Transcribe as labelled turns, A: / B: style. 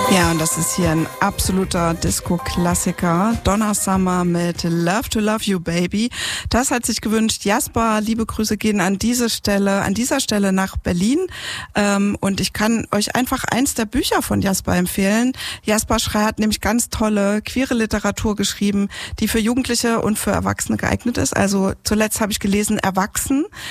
A: Ja, und das ist hier ein absoluter Disco-Klassiker. Donna Summer mit Love to Love You Baby. Das hat sich gewünscht Jasper. Liebe Grüße gehen an dieser Stelle nach Berlin. Und ich kann euch einfach eins der Bücher von Jasper empfehlen. Jasper Schrey hat nämlich ganz tolle queere Literatur geschrieben, die für Jugendliche und für Erwachsene geeignet ist. Also zuletzt habe ich gelesen Erwachsen.